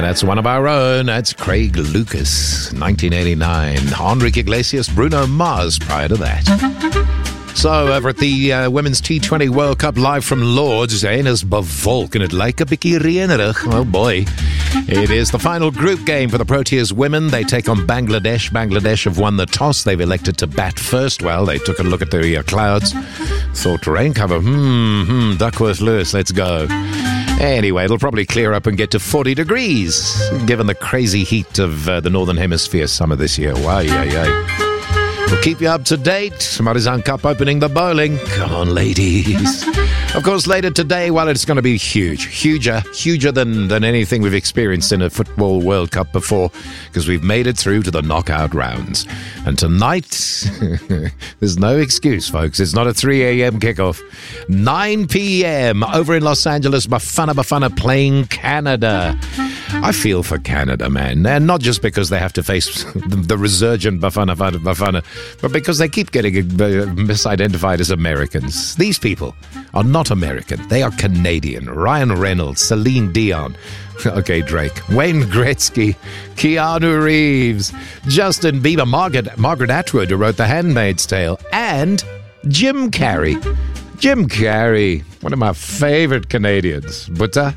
that's one of our own. That's Craig Lucas, 1989. Enrique Iglesias, Bruno Mars prior to that. So, over at the Women's T20 World Cup live from Lords, en is bewolk en het lyk 'n bietjie reënerig. Oh boy. It is the final group game for the Proteas women. They take on Bangladesh. Bangladesh have won the toss. They've elected to bat first. Well, they took a look at the clouds. Thought rain cover. Duckworth Lewis, let's go. Anyway, it'll probably clear up and get to 40 degrees, given the crazy heat of the Northern Hemisphere summer this year. Wow, We'll keep you up to date. Marizan Cup opening the bowling. Come on, ladies. Of course, later today, well, it's going to be huger than anything we've experienced in a football World Cup before, because we've made it through to the knockout rounds. And tonight, there's no excuse, folks. It's not a 3 a.m. kickoff. 9 p.m. over in Los Angeles, Bafana playing Canada. I feel for Canada, man. And not just because they have to face the resurgent Bafana, but because they keep getting misidentified as Americans. These people are not American. They are Canadian. Ryan Reynolds, Celine Dion, okay, Drake, Wayne Gretzky, Keanu Reeves, Justin Bieber, Margaret Atwood, who wrote The Handmaid's Tale, and Jim Carrey. Jim Carrey, one of my favorite Canadians. But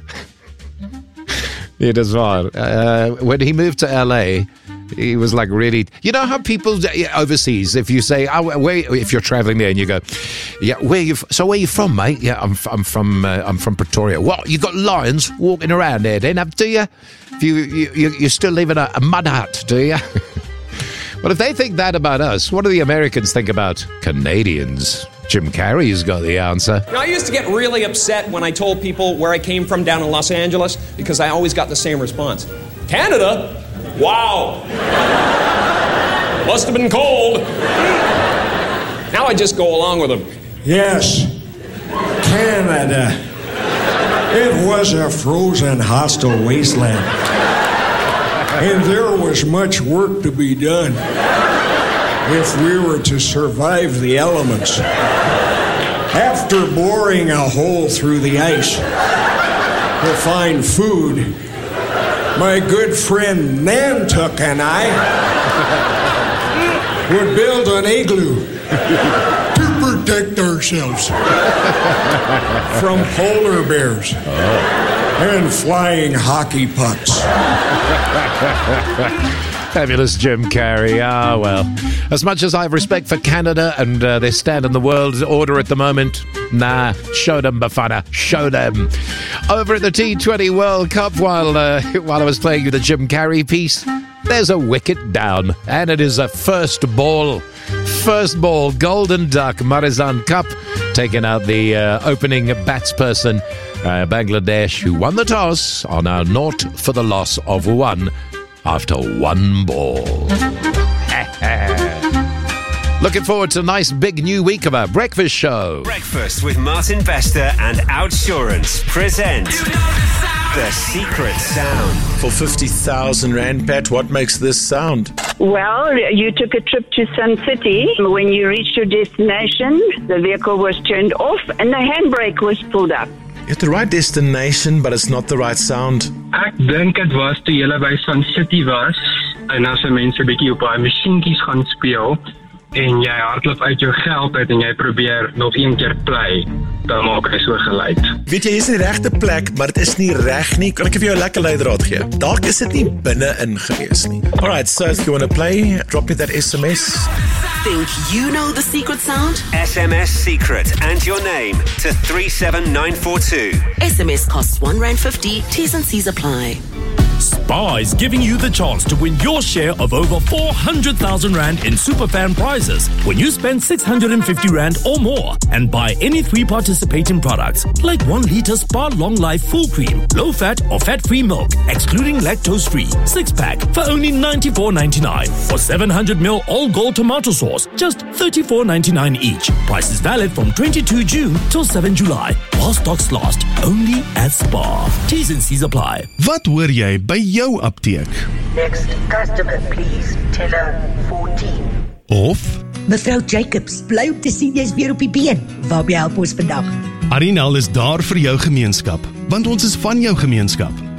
it is odd. When he moved to LA, he was like really, you know how people overseas, if you say, if you're traveling there and you go, yeah, where you from, mate? Yeah, I'm from Pretoria. What, you got lions walking around there then, do you? You still live in a mud hut, do you? Well, if they think that about us, what do the Americans think about Canadians? Jim Carrey's got the answer. I used to get really upset when I told people where I came from down in Los Angeles, because I always got the same response. Canada? Wow. Must have been cold. Now I just go along with them. Yes, Canada. It was a frozen, hostile wasteland. And there was much work to be done if we were to survive the elements. After boring a hole through the ice to find food, my good friend Nantuck and I would build an igloo to protect ourselves from polar bears and flying hockey pucks. Fabulous Jim Carrey. Ah, well. As much as I have respect for Canada and their stand in the world order at the moment, nah, show them, Bafana, show them. Over at the T20 World Cup, while I was playing the Jim Carrey piece, there's a wicket down, and it is a first ball. First ball, Golden Duck, Marizan Cup, taking out the opening batsperson, Bangladesh, who won the toss, are now naught for the loss of 1 after 1 ball. Looking forward to a nice big new week of our breakfast show. Breakfast with Martin Bester and Outsurance present The Secret Sound. For 50,000 Rand, Pat, what makes this sound? Well, you took a trip to Sun City. When you reached your destination, the vehicle was turned off and the handbrake was pulled up. You're at the right destination, but it's not the right sound. Ek dink dit was toe julle by Sun City was en as mense 'n bietjie op daai masjienkies gaan speel en jy hardloop uit jou geld uit en jy probeer nog een keer play, dan maak hy so geluid. Weet jy, hier is die regte plek, maar dit is nie reg nie. Kan ek vir jou 'n lekker leidraad gee? Dalk is dit nie binne-in gewees nie. Alright, so if you want to play, drop me that SMS. Think you know the secret sound? SMS secret and your name to 37942. SMS costs R1.50. T's and C's apply. Spar is giving you the chance to win your share of over 400,000 Rand in Superfan prizes when you spend 650 Rand or more and buy any 3 participating products like 1 litre Spar Long Life Full Cream, low fat or fat-free milk, excluding lactose-free, 6-pack for only $94.99 or 700ml All Gold tomato sauce, just $34.99 each. Price is valid from 22 June till 7 July. While stocks last, only at Spar. T's and C's apply. Wat hoor jy by jou apteek? Next customer, please. Teller 14. Of? Mevrou Jacobs, bly om te sien jy is weer op die been. Waarmee help ons vandag? Arinal is daar vir jou gemeenskap, want ons is van jou gemeenskap.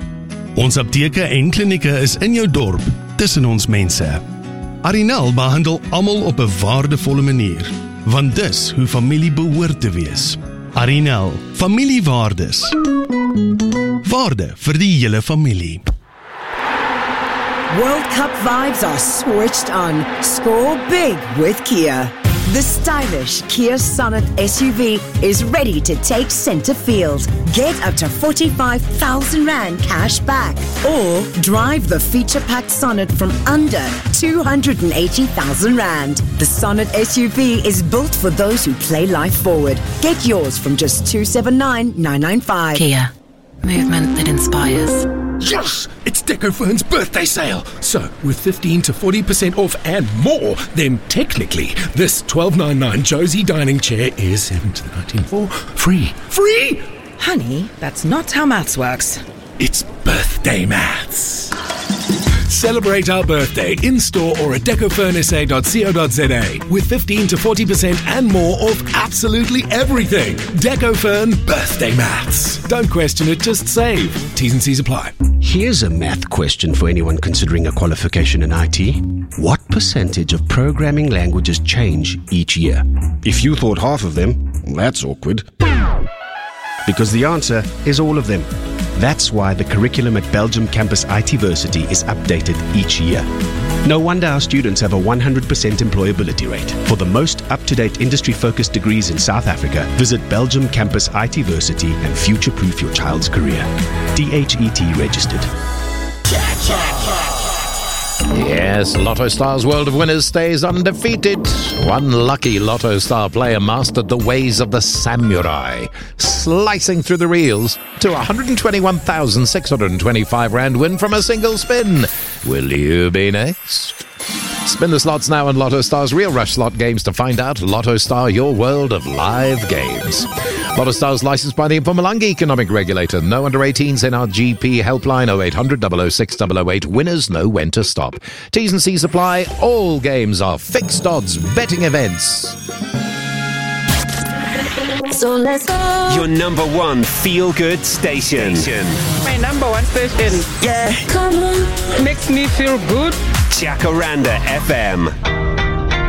Ons apteke en klinieke is in jou dorp, tussen ons mense. Arinal behandel almal op 'n waardevolle manier, want dis hoe familie behoort te wees. Arinal, familiewaardes. Waarde vir die hele familie. World Cup vibes are switched on. Score big with Kia. The stylish Kia Sonet SUV is ready to take center field. Get up to 45,000 Rand cash back. Or drive the feature-packed Sonet from under 280,000 Rand. The Sonet SUV is built for those who play life forward. Get yours from just 279,995. Kia. Movement that inspires. Yes! It's DecoFern's birthday sale. So, with 15 to 40% off and more, then technically, this $12.99 Josie dining chair is 7 to the 19 free. Free? Honey, that's not how maths works. It's birthday maths. Celebrate our birthday in-store or at decofurnsa.co.za with 15 to 40% and more off absolutely everything. DecoFern birthday maths. Don't question it, just save. T's and C's apply. Here's a math question for anyone considering a qualification in IT. What percentage of programming languages change each year? If you thought half of them, that's awkward. Because the answer is all of them. That's why the curriculum at Belgium Campus ITversity is updated each year. No wonder our students have a 100% employability rate. For the most up-to-date industry-focused degrees in South Africa, visit Belgium Campus ITversity and future-proof your child's career. DHET registered. Yes, Lotto Star's World of Winners stays undefeated. One lucky Lotto Star player mastered the ways of the samurai, slicing through the reels to 121,625 Rand win from a single spin. Will you be next? Spin the slots now on Lotto Star's Real Rush slot games to find out. Lotto Star, your world of live games. Lotto Star's licensed by the Mpumalanga Economic Regulator. No under 18s in our GP helpline 0800 006 008. Winners know when to stop. T's and C's apply. All games are fixed odds betting events. So let's go. Your number one feel-good station. My number one station. Yeah. Come on. Makes me feel good. Jacaranda FM.